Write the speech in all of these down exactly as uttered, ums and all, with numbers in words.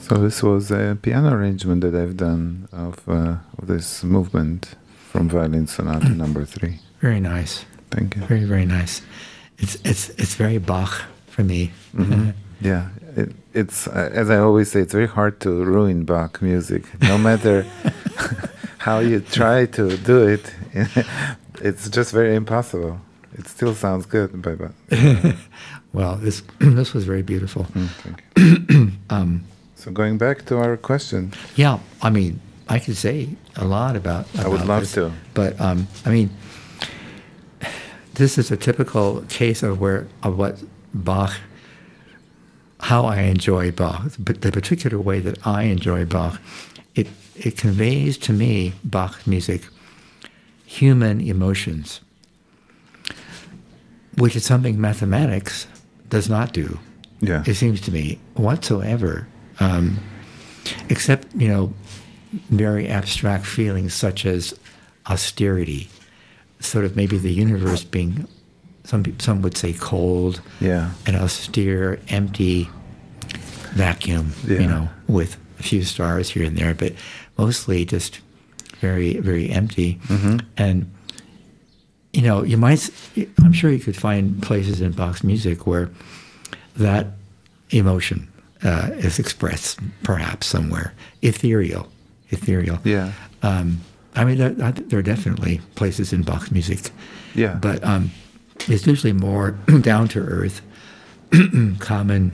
So this was a piano arrangement that I've done of, uh, of this movement from Violin Sonata Number Three. Very nice. Thank you. Very, very nice. It's it's it's very Bach for me. Mm-hmm. Yeah, it, it's uh, as I always say, it's very hard to ruin Bach music. No matter how you try to do it, it's just very impossible. It still sounds good, but. but well, this this was very beautiful. Mm, thank you. um, so going back to our question. Yeah, I mean, I could say a lot about. about I would love this, to, but um, I mean, this is a typical case of where of what Bach. How I enjoy Bach, but the particular way that I enjoy Bach, it it conveys to me, Bach music, human emotions, which is something mathematics does not do. Yeah, it seems to me whatsoever, um, except you know, very abstract feelings such as austerity, sort of maybe the universe being. Some some would say cold, yeah, an austere, empty vacuum, yeah. you know, with a few stars here and there, but mostly just very, very empty. Mm-hmm. And, you know, you might, I'm sure you could find places in Bach's music where that emotion uh, is expressed, perhaps somewhere, ethereal, ethereal. Yeah. Um, I mean, there, there are definitely places in Bach's music. Yeah. But um, it's usually more down to earth, common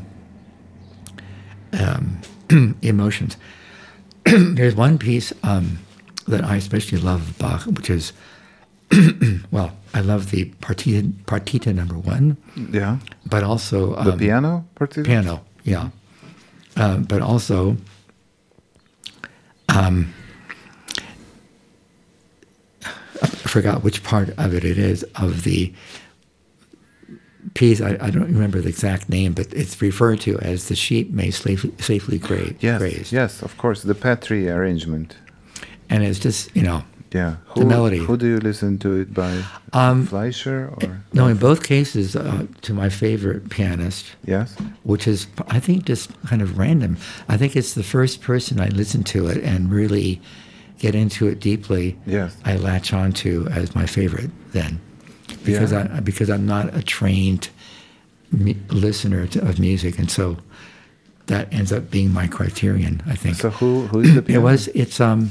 um, emotions. There's one piece um, that I especially love of Bach, which is, well, I love the partita, partita number one. Yeah. But also um, the piano partita. Piano, yeah. Uh, but also. Um, I forgot which part of it it is, of the piece. I, I don't remember the exact name, but it's referred to as "The Sheep May Safely, safely gra- yes, Graze." Yes, of course, the Petri arrangement. And it's just, you know, yeah. Who, the melody. Who do you listen to it by? Um, Fleischer? Or no, in both cases, uh, to my favorite pianist. Yes. Which is, I think, just kind of random. I think it's the first person I listened to it and really get into it deeply. Yes. I latch on to as my favorite then, because yeah. I because I'm not a trained mu- listener to, of music, and so that ends up being my criterion, I think. So who who is the pianist? It was it's um.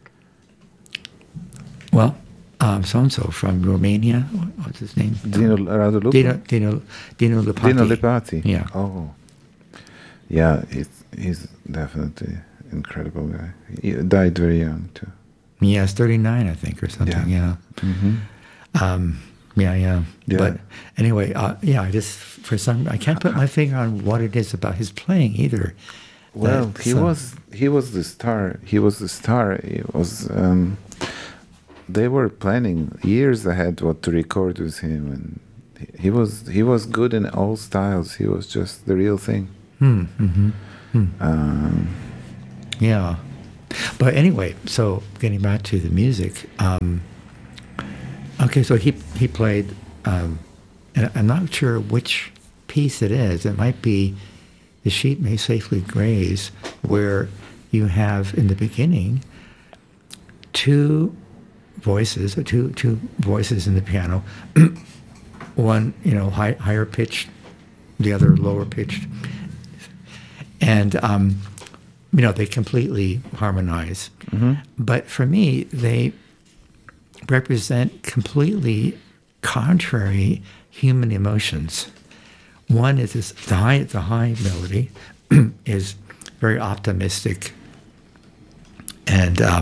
Well, um, so and so from Romania. What's his name? Dino Radulupă? Dino Dino Dino Lipati. Dino Lipati. Yeah. Oh. Yeah, he's he's definitely incredible guy. He died very young too. Yes, thirty-nine, I think, or something. Yeah. yeah. Mm-hmm. Um, yeah, yeah. Yeah. But anyway, uh, yeah. I just for some I can't put my finger on what it is about his playing either. Well, that, he so. was he was the star. He was the star. He was. Um, they were planning years ahead what to record with him, and he, he was he was good in all styles. He was just the real thing. Hmm. Mm-hmm. Hmm. Um, yeah. But anyway, so getting back to the music. Um, okay, so he he played, um, and I'm not sure which piece it is. It might be "The Sheep May Safely Graze," where you have in the beginning two voices, or two two voices in the piano. One, you know, high, higher pitched, the other lower pitched, and um, you know, they completely harmonize. mm-hmm. But for me, they represent completely contrary human emotions. One is this, the high, the high melody is very optimistic and uh,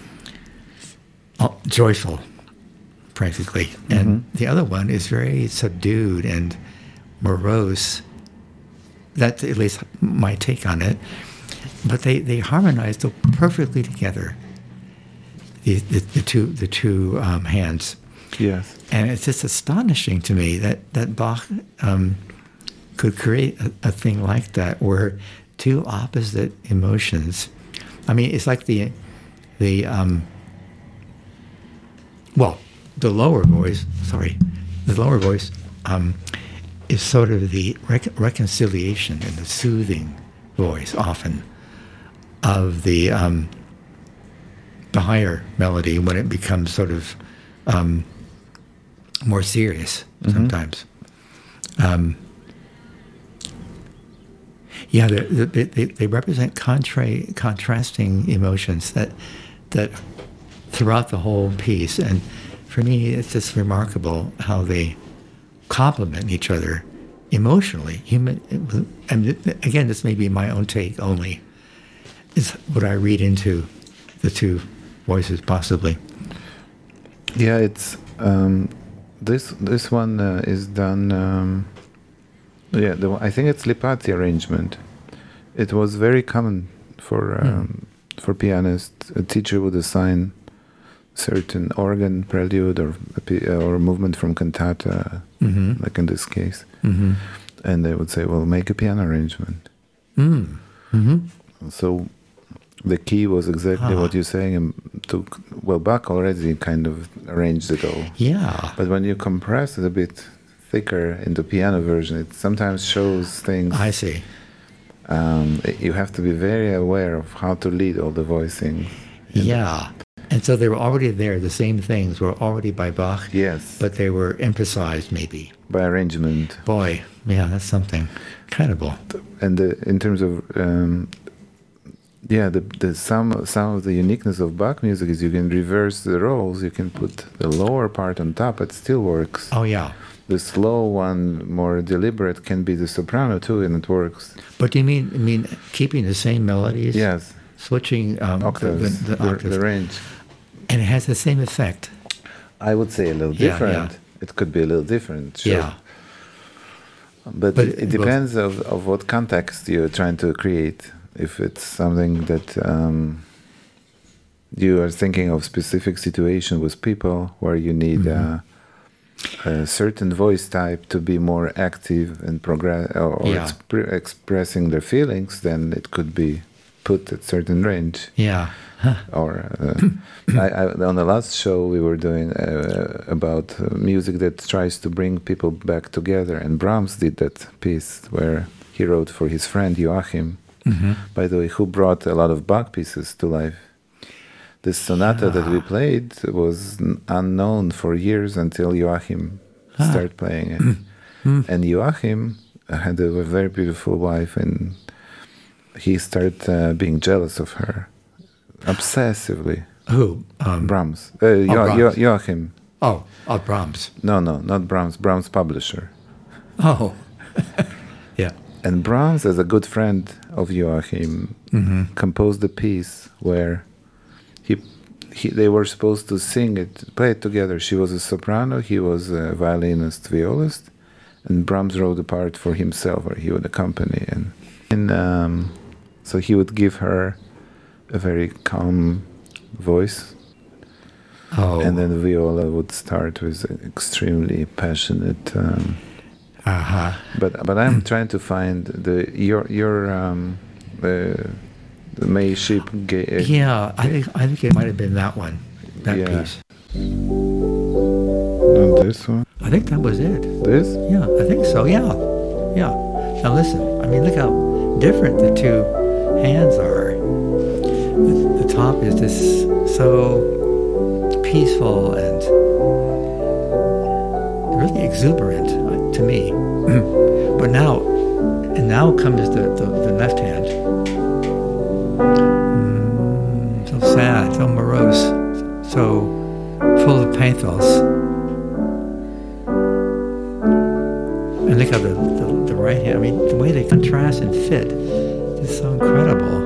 joyful, practically. Mm-hmm. And the other one is very subdued and morose. That's at least my take on it. But they, they harmonize so perfectly together, the, the, the two the two um, hands. Yes. And it's just astonishing to me that, that Bach um, could create a, a thing like that, where two opposite emotions. I mean, it's like the, the um, well, the lower voice, sorry, the lower voice um, is sort of the rec- reconciliation and the soothing voice often. of the um, the higher melody when it becomes sort of um, more serious Mm-hmm. sometimes. Um, yeah, they, they, they represent contra- contrasting emotions that that throughout the whole piece, and for me, it's just remarkable how they complement each other emotionally. Human, and again, this may be my own take only. Is what I read into the two voices, possibly. Yeah, it's um, this this one uh, is done. Um, yeah, the, I think it's Lipati arrangement. It was very common for um, mm. for pianists. A teacher would assign certain organ prelude or or movement from cantata, mm-hmm. like in this case, mm-hmm. and they would say, "Well, make a piano arrangement." Mm. Mm-hmm. So the key was exactly ah. what you're saying. And to, well, Bach already kind of arranged it all. Yeah. But when you compress it a bit thicker in the piano version, it sometimes shows things. I see. Um, it, you have to be very aware of how to lead all the voicing. Yeah. And so they were already there. The same things were already by Bach. Yes. But they were emphasized maybe. By arrangement. Boy, yeah, that's something incredible. And the, in terms of... Um, Yeah, the the some some of the uniqueness of Bach music is you can reverse the roles. You can put the lower part on top. It still works. Oh yeah. The slow one, more deliberate, can be the soprano too, and it works. But do you mean I mean keeping the same melodies? Yes. Switching um, octaves, the, the, the, the, octaves. the range. And it has the same effect. I would say a little yeah, different. Yeah. It could be a little different. Sure. Yeah. But, but it, it depends well, of of what context you're trying to create. If it's something that um, you are thinking of specific situation with people where you need mm-hmm. a, a certain voice type to be more active and progress or yeah. exp- expressing their feelings, then it could be put at certain range. Yeah. Huh. Or uh, I, I, on the last show we were doing uh, about uh, music that tries to bring people back together, and Brahms did that piece where he wrote for his friend Joachim. Mm-hmm. By the way, who brought a lot of Bach pieces to life. This sonata ah. that we played was unknown for years until Joachim ah. started playing it. Mm. And Joachim had a very beautiful wife, and he started uh, being jealous of her, obsessively. Who? Um, Brahms. Uh, oh, jo- Brahms. Jo- Joachim. Oh, oh, Brahms. No, no, not Brahms. Brahms' publisher. Oh, yeah. And Brahms, as a good friend of Joachim, mm-hmm. composed a piece where he, he, they were supposed to sing it, play it together. She was a soprano, he was a violinist, violist, and Brahms wrote the part for himself, where he would accompany. And, and um, so he would give her a very calm voice. Oh. And then viola would start with an extremely passionate... Um, Uh-huh. But but I'm trying to find the your your um the, the May Sheep ga- uh, Yeah, I think I think it might have been that one, that yeah. piece. Not this one. I think that was it. This? Yeah, I think so. Yeah, yeah. Now listen. I mean, look how different the two hands are. The, the top is just so peaceful and really exuberant uh, to me. But now, and now comes the, the, the left hand. Mm, so sad, so morose, so full of pathos. And look how the, the, the right hand, I mean, the way they contrast and fit is so incredible.